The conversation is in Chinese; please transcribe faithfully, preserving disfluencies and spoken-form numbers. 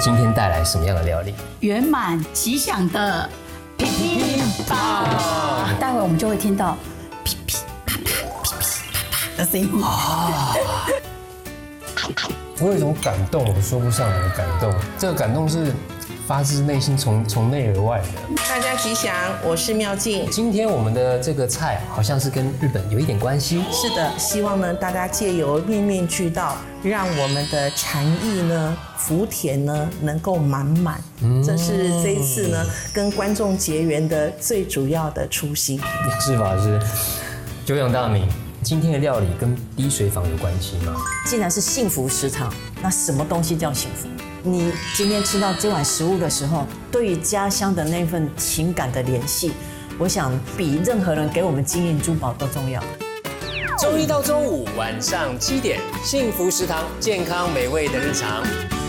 今天带来什么样的料理？ 圆满吉祥的噼噼啪，待会我们就会听到噼噼啪啪、噼噼啪啪的声音。 啊！我有一种感动，我说不上来的感动。这个感动是发自内心，从从内而外的。 大家吉祥，我是妙静。 今天我们的这个菜好像是跟日本有一点关系。 是的，希望呢大家借由面面俱到，让我们的禅意呢、福田呢能够满满。嗯，这是这一次呢跟观众结缘的最主要的初心。 是法师，久仰大名。今天的料理跟滴水坊有关系吗？ 既然是幸福食堂，那什么东西叫幸福？你今天吃到这碗食物的时候，对于家乡的那份情感的联系，我想比任何人给我们金银珠宝都重要。 周一到周五晚上七点，幸福食堂，健康美味的日常。